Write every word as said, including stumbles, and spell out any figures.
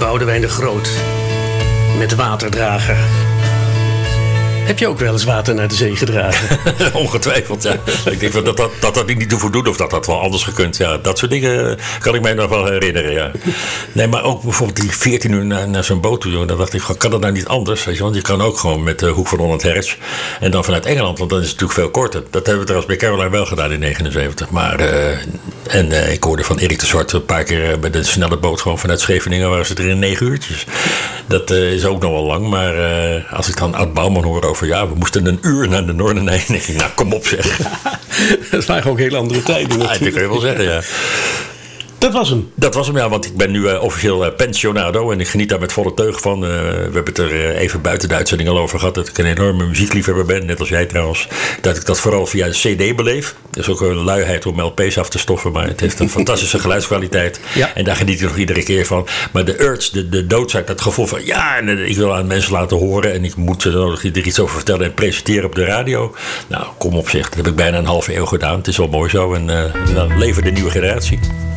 Boudewijn de Groot. Met waterdrager. Heb je ook wel eens water naar de zee gedragen? Ongetwijfeld, ja. Ik denk dat dat, dat dat niet te voldoen of dat dat wel anders gekund. Ja, dat soort dingen kan ik mij nog wel herinneren, ja. Nee, maar ook bijvoorbeeld die veertien uur naar, naar zo'n boot toe, joh, dan dacht ik, kan dat nou niet anders? Weet je, want je kan ook gewoon met de Hoek van Holland Hertz en dan vanuit Engeland, want dan is het natuurlijk veel korter. Dat hebben we trouwens bij Caroline wel gedaan in negenenzeventig. Maar, uh, en uh, ik hoorde van Erik de Zwart een paar keer uh, bij de snelle boot gewoon vanuit Scheveningen waren ze er in negen uurtjes. Dat uh, is ook nog wel lang, maar uh, als ik dan Ad Bouwman hoor over ja, we moesten een uur naar de Noorderlijn. denk ik, nou kom op zeg. Dat waren ook heel andere tijden natuurlijk. Ja, dat kun je wel zeggen, ja. Dat was hem. Dat was hem, ja, want ik ben nu uh, officieel uh, pensionado en ik geniet daar met volle teug van. Uh, we hebben het er uh, even buiten de uitzending al over gehad, dat ik een enorme muziekliefhebber ben, net als jij trouwens. Dat ik dat vooral via een cd beleef. Dat is ook een luiheid om L P's af te stoffen, maar het heeft een fantastische geluidskwaliteit. Ja. En daar geniet ik nog iedere keer van. Maar de urge, de, de doodzaak, dat gevoel van ja, en, uh, ik wil aan mensen laten horen en ik moet uh, er iets over vertellen en presenteren op de radio. Nou, kom op zeg, dat heb ik bijna een halve eeuw gedaan. Het is wel mooi zo en uh, dan leven de nieuwe generatie.